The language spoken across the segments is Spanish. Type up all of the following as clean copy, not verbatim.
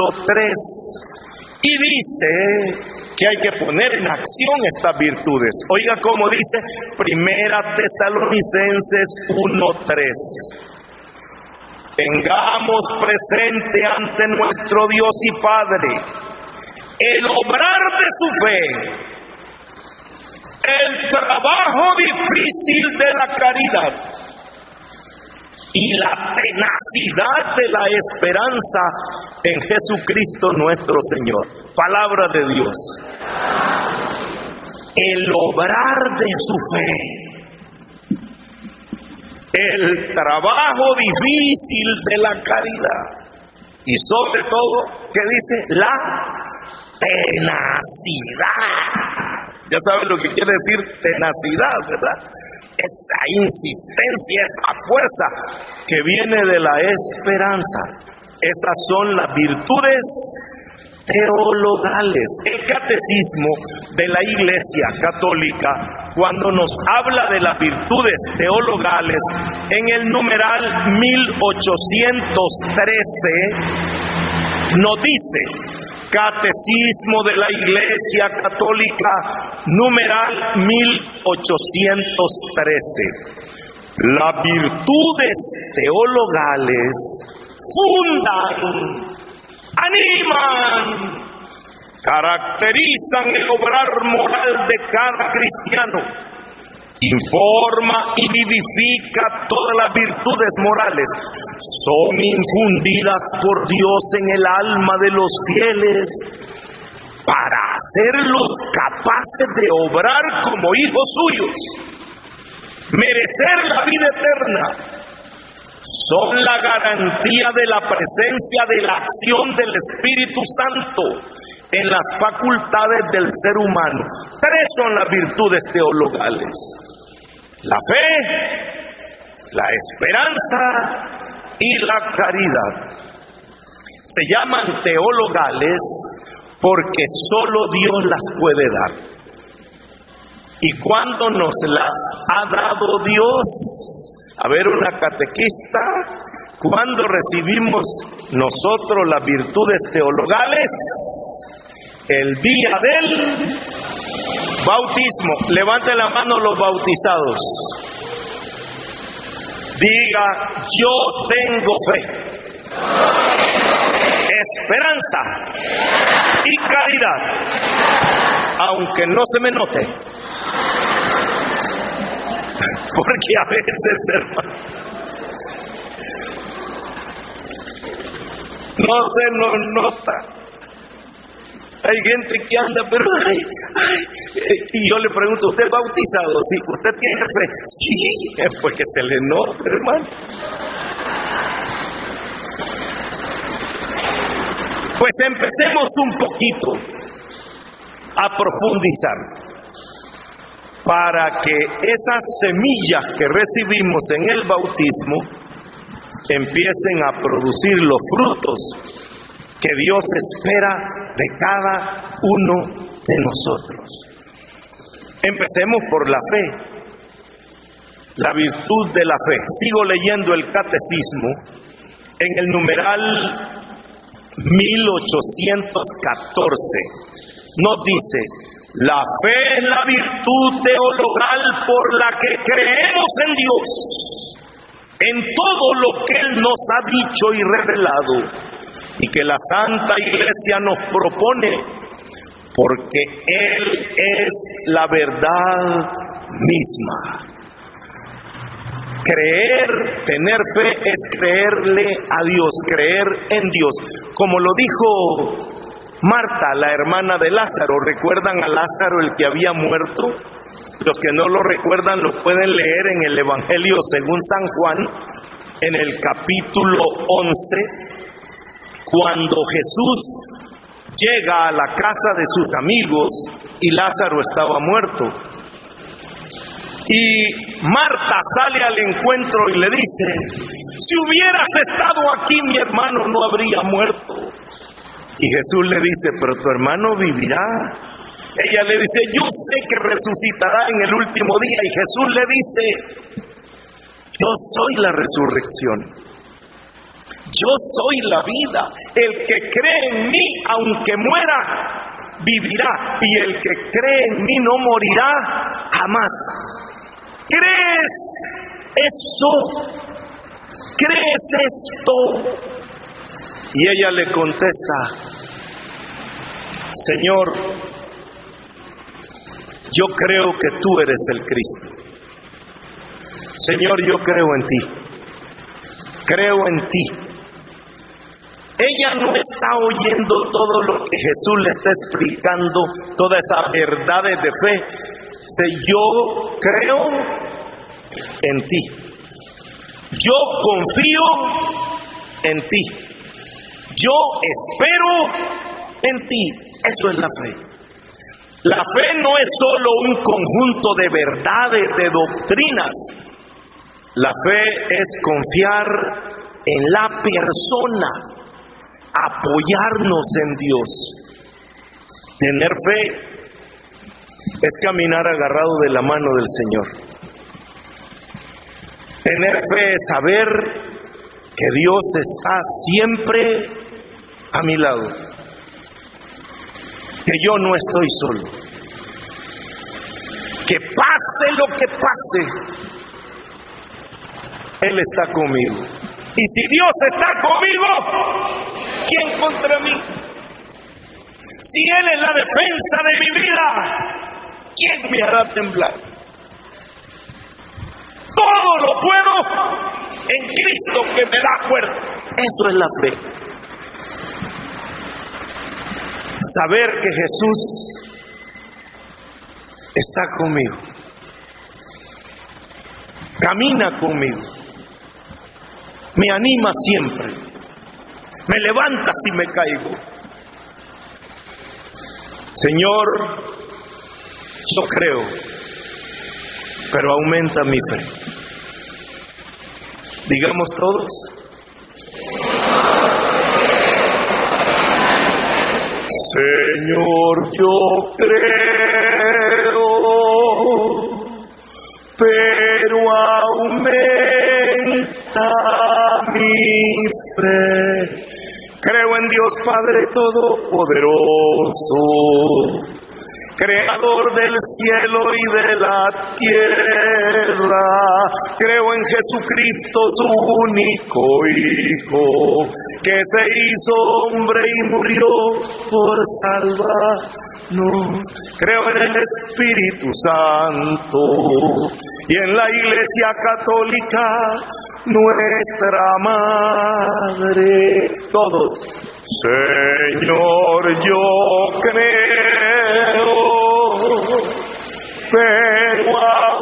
capítulo 3 y dice que hay que poner en acción estas virtudes. Oiga cómo dice Primera Tesalonicenses 1:3. Tengamos presente ante nuestro Dios y Padre el obrar de su fe, el trabajo difícil de la caridad y la tenacidad de la esperanza en Jesucristo nuestro Señor. Palabra de Dios. El obrar de su fe, el trabajo difícil de la caridad y sobre todo, ¿qué dice? La tenacidad. Ya saben lo que quiere decir tenacidad, ¿verdad? Esa insistencia, esa fuerza que viene de la esperanza. Esas son las virtudes teologales. El catecismo de la Iglesia Católica, cuando nos habla de las virtudes teologales, en el numeral 1813, nos dice: Catecismo de la Iglesia Católica, numeral 1813. Las virtudes teologales fundan, animan, caracterizan el obrar moral de cada cristiano, informa y vivifica todas las virtudes morales, son infundidas por Dios en el alma de los fieles para hacerlos capaces de obrar como hijos suyos, merecer la vida eterna. Son la garantía de la presencia de la acción del Espíritu Santo en las facultades del ser humano. Tres son las virtudes teologales: la fe, la esperanza y la caridad. Se llaman teologales porque solo Dios las puede dar. ¿Y cuándo nos las ha dado Dios? A ver, una catequista, ¿cuándo recibimos nosotros las virtudes teologales? El día del bautismo. Levante la mano los bautizados. Diga: yo tengo fe, esperanza y caridad, aunque no se me note. Porque a veces, hermano, no se nos nota. Hay gente que anda, pero y yo le pregunto: ¿usted es bautizado? Sí. ¿Usted tiene fe? Sí. Pues que se le nota, hermano. Pues empecemos un poquito a profundizar, para que esas semillas que recibimos en el bautismo empiecen a producir los frutos que Dios espera de cada uno de nosotros. Empecemos por la fe, la virtud de la fe. Sigo leyendo el catecismo en el numeral 1814. Nos dice: la fe es la virtud teologal por la que creemos en Dios, en todo lo que Él nos ha dicho y revelado, y que la Santa Iglesia nos propone, porque Él es la verdad misma. Creer, tener fe, es creerle a Dios, creer en Dios. Como lo dijo Marta, la hermana de Lázaro. ¿Recuerdan a Lázaro, el que había muerto? Los que no lo recuerdan lo pueden leer en el Evangelio según San Juan, en el capítulo 11, cuando Jesús llega a la casa de sus amigos y Lázaro estaba muerto. Y Marta sale al encuentro y le dice: si hubieras estado aquí, mi hermano no habría muerto. Y Jesús le dice: pero tu hermano vivirá. Ella le dice: yo sé que resucitará en el último día. Y Jesús le dice: yo soy la resurrección. Yo soy la vida. El que cree en mí, aunque muera, vivirá. Y el que cree en mí no morirá jamás. ¿Crees eso? ¿Crees esto? Y ella le contesta: Señor, yo creo que tú eres el Cristo. Señor, yo creo en ti. Creo en ti. Ella no está oyendo todo lo que Jesús le está explicando, todas esas verdades de fe. Yo creo en ti. Yo confío en ti. Yo espero en ti. Eso es la fe. La fe no es solo un conjunto de verdades, de doctrinas. La fe es confiar en la persona, apoyarnos en Dios. Tener fe es caminar agarrado de la mano del Señor. Tener fe es saber que Dios está siempre a mi lado, que yo no estoy solo, que pase lo que pase, Él está conmigo. Y si Dios está conmigo, ¿quién contra mí? Si Él es la defensa de mi vida, ¿quién me hará temblar? Todo lo puedo en Cristo que me da fuerza. Eso es la fe. Saber que Jesús está conmigo, camina conmigo, me anima siempre, me levanta si me caigo. Señor, yo creo, pero aumenta mi fe. Digamos todos: Señor, yo creo, pero aumenta mi fe. Creo en Dios Padre Todopoderoso, Creador del cielo y de la tierra. Creo en Jesucristo, su único Hijo, que se hizo hombre y murió por salvarnos. Creo en el Espíritu Santo y en la Iglesia Católica, nuestra Madre. Todos: Señor, yo creo, pero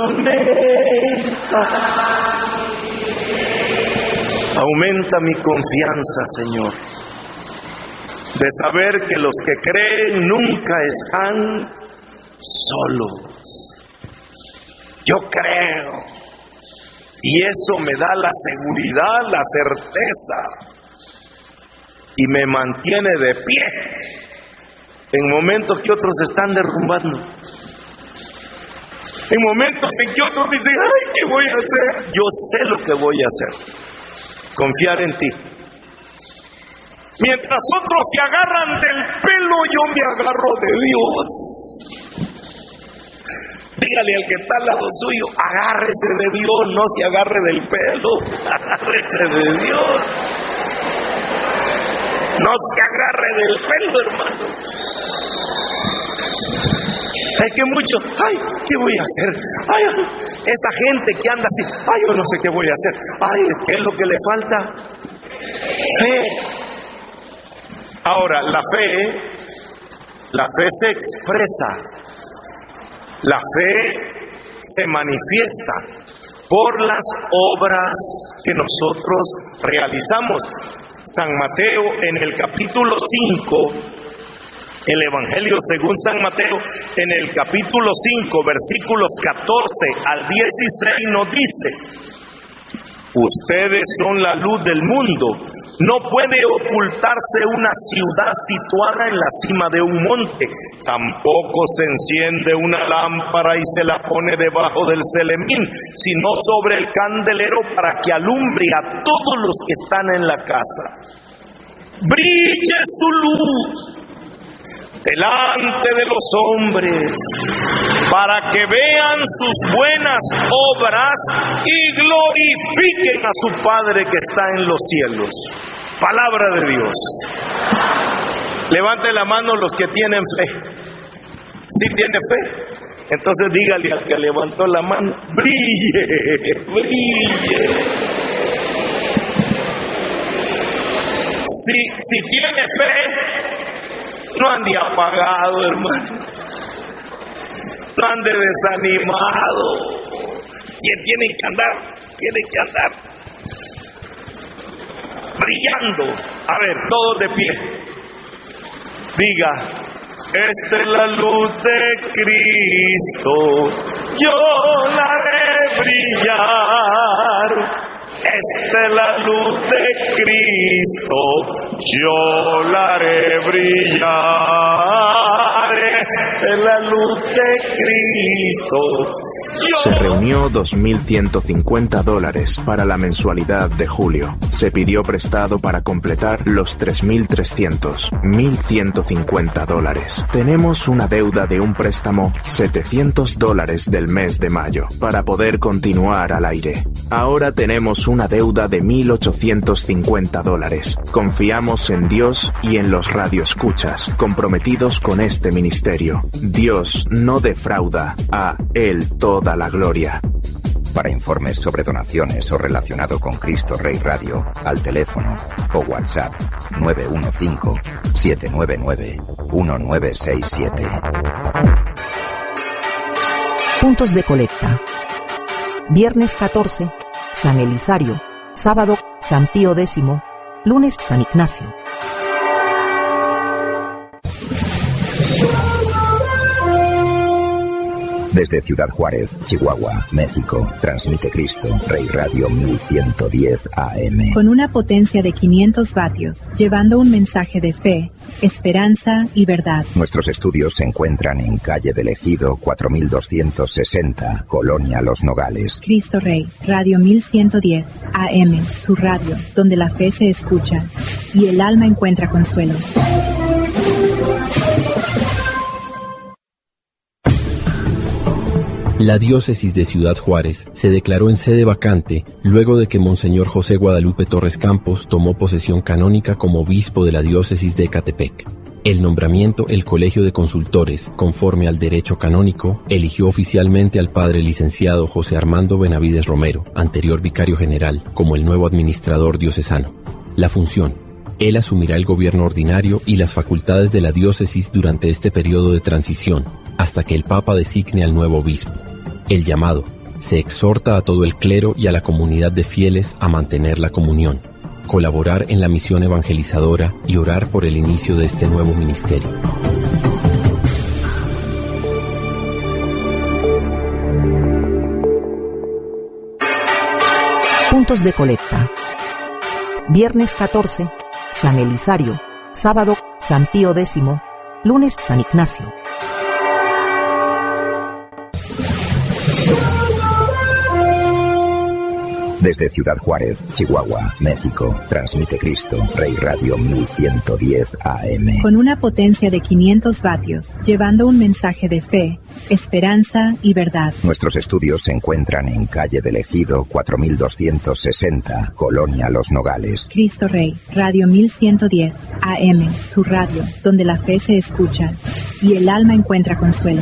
aumenta mi confianza, Señor, de saber que los que creen nunca están solos. Yo creo, y eso me da la seguridad, la certeza, y me mantiene de pie en momentos que otros están derrumbando, en momentos en que otros dicen: ay, ¿qué voy a hacer? Yo sé lo que voy a hacer: confiar en ti. Mientras otros se agarran del pelo, yo me agarro de Dios. Dígale al que está al lado suyo: agárrese de Dios, no se agarre del pelo, agárrese de Dios. No se agarre del pelo, hermano. Es que muchos: ay, ¿qué voy a hacer? Ay, esa gente que anda así: ay, yo no sé qué voy a hacer. Ay, ¿qué es lo que le falta? Fe. Ahora, la fe se expresa, la fe se manifiesta por las obras que nosotros realizamos. San Mateo, en el capítulo 5, el Evangelio según San Mateo, en el capítulo 5, versículos 14 al 16, nos dice: Ustedes son la luz del mundo. No puede ocultarse una ciudad situada en la cima de un monte. Tampoco se enciende una lámpara y se la pone debajo del celemín, sino sobre el candelero para que alumbre a todos los que están en la casa. Brille su luz delante de los hombres, para que vean sus buenas obras y glorifiquen a su Padre que está en los cielos. Palabra de Dios. Levante la mano los que tienen fe. ¿Sí tiene fe? Entonces dígale al que levantó la mano: brille, brille. Si tiene fe, no ande apagado, hermano. No ande desanimado. Tiene que andar brillando. A ver, todos de pie. Diga: esta es la luz de Cristo, yo la haré brillar. Esta es la luz de Cristo, yo la haré brillar. Esta es la luz de Cristo. Se reunió $2,150 para la mensualidad de julio. Se pidió prestado para completar los $3,300, $1,150. Tenemos una deuda de un préstamo $700 del mes de mayo para poder continuar al aire. Ahora tenemos una deuda de $1,850. Confiamos en Dios y en los radioescuchas comprometidos con este ministerio. Dios no defrauda, a Él toda la gloria. Para informes sobre donaciones o relacionado con Cristo Rey Radio, al teléfono o WhatsApp 915-799-1967. Puntos de colecta. Viernes 14, San Elisario. Sábado, San Pío X. Lunes, San Ignacio. Desde Ciudad Juárez, Chihuahua, México, transmite Cristo Rey Radio 1110 AM. Con una potencia de 500 vatios, llevando un mensaje de fe, esperanza y verdad. Nuestros estudios se encuentran en calle del Ejido 4260, Colonia Los Nogales. Cristo Rey, Radio 1110 AM, tu radio, donde la fe se escucha y el alma encuentra consuelo. La diócesis de Ciudad Juárez se declaró en sede vacante luego de que Monseñor José Guadalupe Torres Campos tomó posesión canónica como obispo de la diócesis de Ecatepec. El nombramiento, el Colegio de Consultores, conforme al derecho canónico, eligió oficialmente al padre licenciado José Armando Benavides Romero, anterior vicario general, como el nuevo administrador diocesano. La función: él asumirá el gobierno ordinario y las facultades de la diócesis durante este periodo de transición, hasta que el Papa designe al nuevo obispo. El llamado: se exhorta a todo el clero y a la comunidad de fieles a mantener la comunión, colaborar en la misión evangelizadora y orar por el inicio de este nuevo ministerio. Puntos de colecta. Viernes 14, San Elisario. Sábado, San Pío X. Lunes, San Ignacio. Desde Ciudad Juárez, Chihuahua, México, transmite Cristo Rey Radio 1110 AM. Con una potencia de 500 vatios, llevando un mensaje de fe, esperanza y verdad. Nuestros estudios se encuentran en calle del Ejido 4260, Colonia Los Nogales. Cristo Rey, Radio 1110 AM, tu radio, donde la fe se escucha y el alma encuentra consuelo.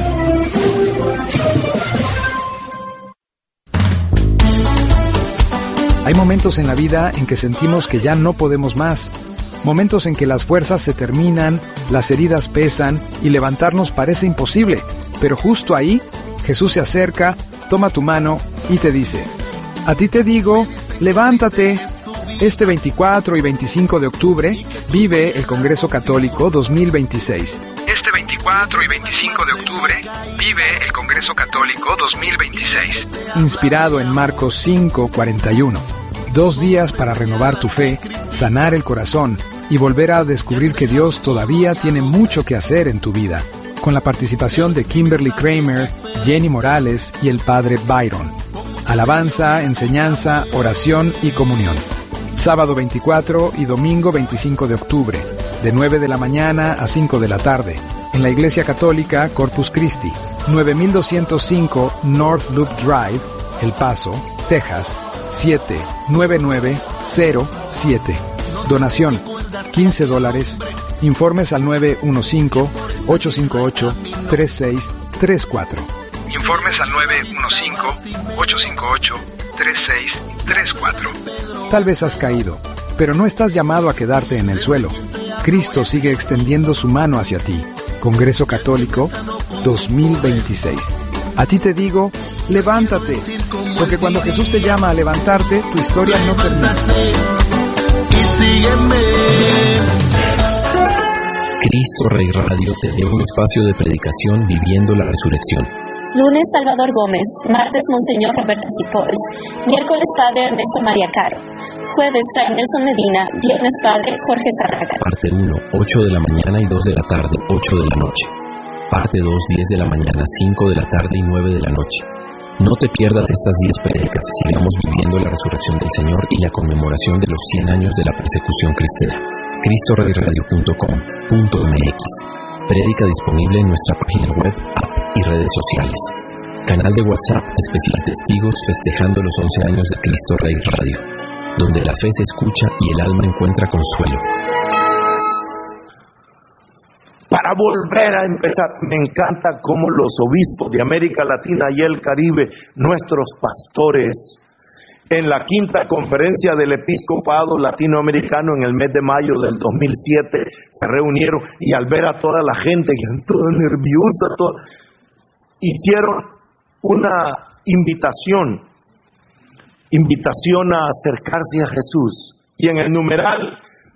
Hay momentos en la vida en que sentimos que ya no podemos más. Momentos en que las fuerzas se terminan, las heridas pesan y levantarnos parece imposible. Pero justo ahí, Jesús se acerca, toma tu mano y te dice: a ti te digo, levántate. Este 24 y 25 de octubre vive el Congreso Católico 2026. Este 24 y 25 de octubre vive el Congreso Católico 2026. Inspirado en Marcos 5:41. 2 días para renovar tu fe, sanar el corazón y volver a descubrir que Dios todavía tiene mucho que hacer en tu vida. Con la participación de Kimberly Kramer, Jenny Morales y el Padre Byron. Alabanza, enseñanza, oración y comunión. Sábado 24 y domingo 25 de octubre, de 9 de la mañana a 5 de la tarde, en la Iglesia Católica Corpus Christi, 9205 North Loop Drive, El Paso, Texas, 79907. Donación, $15. Informes al 915-858-3634. Informes al 915-858-3634. Tal vez has caído, pero no estás llamado a quedarte en el suelo. Cristo sigue extendiendo su mano hacia ti. Congreso Católico 2026. A ti te digo, levántate, porque cuando Jesús te llama a levantarte, tu historia no termina. Cristo Rey Radio te lleva un espacio de predicación viviendo la resurrección. Lunes, Salvador Gómez. Martes, Monseñor Roberto Cipols. Miércoles, Padre Ernesto María Caro. Jueves, Fray Nelson Medina. Viernes, Padre Jorge Zárraga. Parte 1, 8 de la mañana y 2 de la tarde, 8 de la noche. Parte 2, 10 de la mañana, 5 de la tarde y 9 de la noche. No te pierdas estas 10 prédicas. Sigamos viviendo la resurrección del Señor y la conmemoración de los 100 años de la persecución cristera. CristoReyRadio.com.mx. Prédica disponible en nuestra página web, app y redes sociales. Canal de WhatsApp Especial Testigos festejando los 11 años de Cristo Rey Radio, donde la fe se escucha y el alma encuentra consuelo. Para volver a empezar, me encanta cómo los obispos de América Latina y el Caribe, nuestros pastores, en la 5ª conferencia del Episcopado Latinoamericano en el mes de mayo del 2007, se reunieron y al ver a toda la gente, toda nerviosa, hicieron una invitación a acercarse a Jesús. Y en el numeral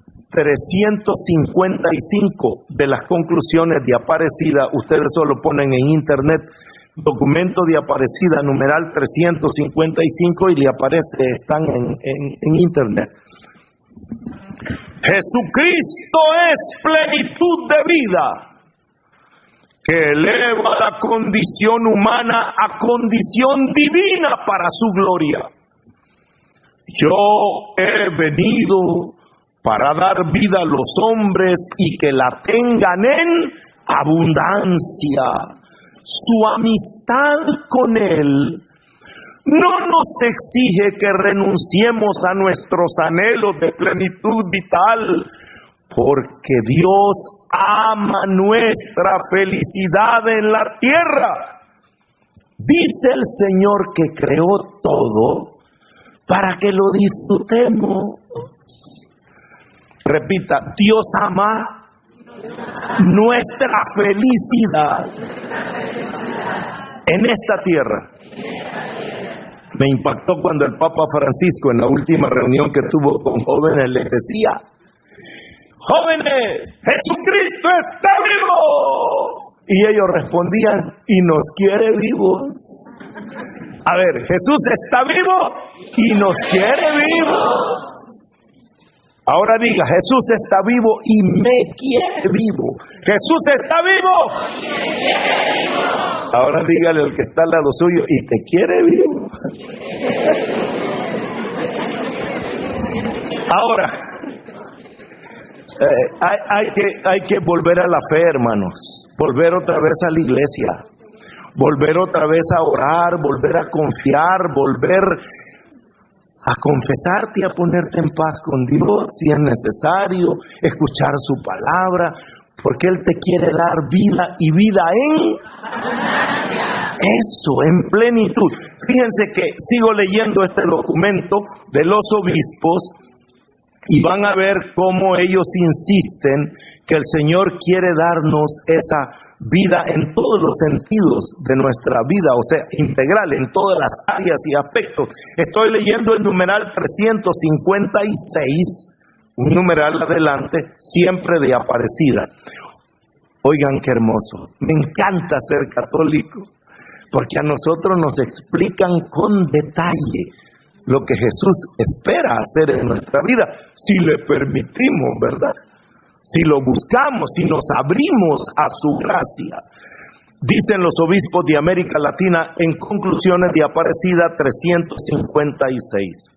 355 de las conclusiones de Aparecida, ustedes solo ponen en internet documento de Aparecida, numeral 355 y le aparece, están en internet. Jesucristo es plenitud de vida, que eleva la condición humana a condición divina para su gloria. Yo he venido para dar vida a los hombres y que la tengan en abundancia. Su amistad con Él no nos exige que renunciemos a nuestros anhelos de plenitud vital, porque Dios ama nuestra felicidad en la tierra. Dice el Señor que creó todo para que lo disfrutemos. Repita, Dios ama nuestra felicidad en esta tierra. Me impactó cuando el Papa Francisco en la última reunión que tuvo con jóvenes le decía: jóvenes, Jesucristo está vivo. Y ellos respondían: y nos quiere vivos. A ver, Jesús está vivo y nos quiere vivos. Ahora diga: Jesús está vivo y me quiere vivo. Jesús está vivo. Ahora dígale al que está al lado suyo: y te quiere vivo. Ahora, hay que volver a la fe, hermanos. Volver otra vez a la iglesia. Volver otra vez a orar, volver a confiar, volver a confesarte y a ponerte en paz con Dios si es necesario, escuchar su palabra, porque Él te quiere dar vida y vida en eso, en plenitud. Fíjense que sigo leyendo este documento de los obispos Y van a ver cómo ellos insisten que el Señor quiere darnos esa vida en todos los sentidos de nuestra vida, o sea, integral, en todas las áreas y aspectos. Estoy leyendo el numeral 356, un numeral adelante, siempre de Aparecida. Oigan qué hermoso, me encanta ser católico, porque a nosotros nos explican con detalle lo que Jesús espera hacer en nuestra vida, si le permitimos, ¿verdad? Si lo buscamos, si nos abrimos a su gracia. Dicen los obispos de América Latina en Conclusiones de Aparecida 356.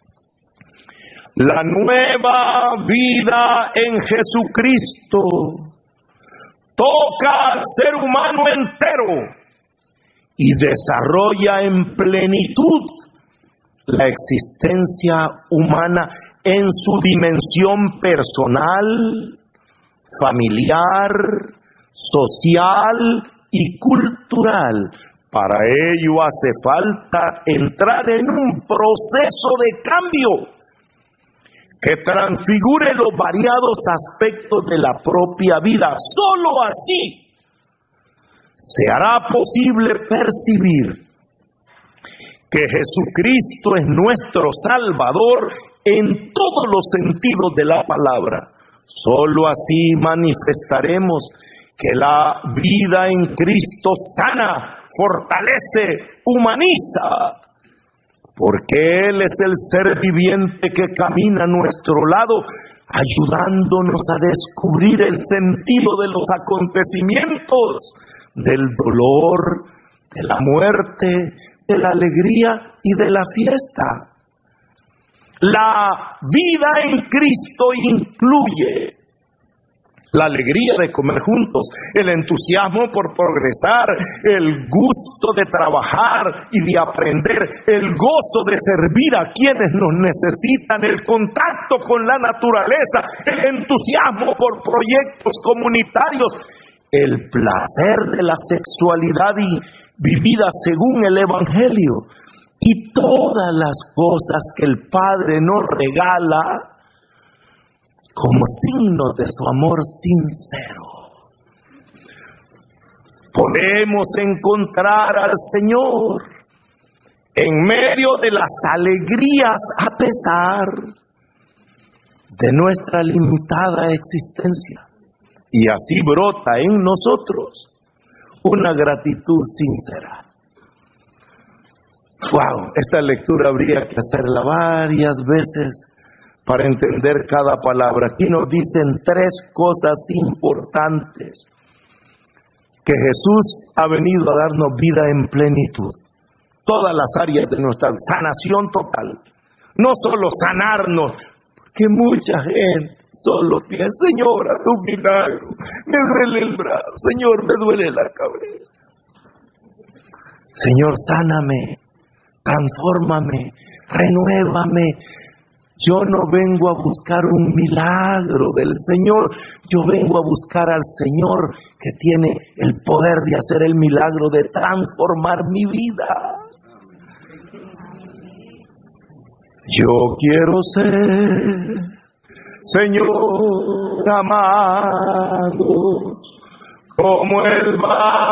La nueva vida en Jesucristo toca al ser humano entero y desarrolla en plenitud la existencia humana en su dimensión personal, familiar, social y cultural. Para ello hace falta entrar en un proceso de cambio que transfigure los variados aspectos de la propia vida. Solo así se hará posible percibir que Jesucristo es nuestro Salvador en todos los sentidos de la palabra. Solo así manifestaremos que la vida en Cristo sana, fortalece, humaniza, porque Él es el ser viviente que camina a nuestro lado, ayudándonos a descubrir el sentido de los acontecimientos, del dolor, de la muerte, de la alegría y de la fiesta. La vida en Cristo incluye la alegría de comer juntos, el entusiasmo por progresar, el gusto de trabajar y de aprender, el gozo de servir a quienes nos necesitan, el contacto con la naturaleza, el entusiasmo por proyectos comunitarios, el placer de la sexualidad y vivida según el Evangelio, y todas las cosas que el Padre nos regala como signo de su amor sincero. Podemos encontrar al Señor en medio de las alegrías a pesar de nuestra limitada existencia, y así brota en nosotros una gratitud sincera. Wow, esta lectura habría que hacerla varias veces para entender cada palabra. Aquí nos dicen tres cosas importantes: que Jesús ha venido a darnos vida en plenitud, todas las áreas de nuestra vida, sanación total, no solo sanarnos, porque mucha gente solo tiene: Señor, haz un milagro, me duele el brazo, Señor, me duele la cabeza. Señor, sáname, transfórmame, renuévame. Yo no vengo a buscar un milagro del Señor, yo vengo a buscar al Señor que tiene el poder de hacer el milagro de transformar mi vida. Yo quiero ser, Señor amado, como el